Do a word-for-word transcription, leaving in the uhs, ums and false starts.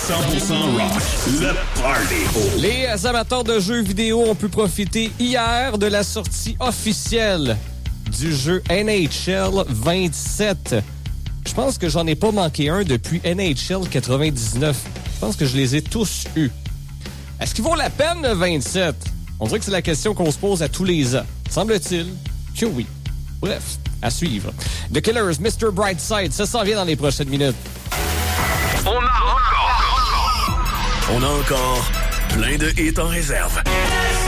cent pour cent rock, le party. Les amateurs de jeux vidéo ont pu profiter hier de la sortie officielle du jeu N H L vingt-sept. Je pense que j'en ai pas manqué un depuis N H L quatre-vingt-dix-neuf. Je pense que je les ai tous eus. Est-ce qu'ils vaut la peine, le vingt-sept? On dirait que c'est la question qu'on se pose à tous les ans. Semble-t-il que oui. Bref, à suivre. The Killers, mister Brightside, ça s'en vient dans les prochaines minutes. On a encore... On a encore plein de hits en réserve.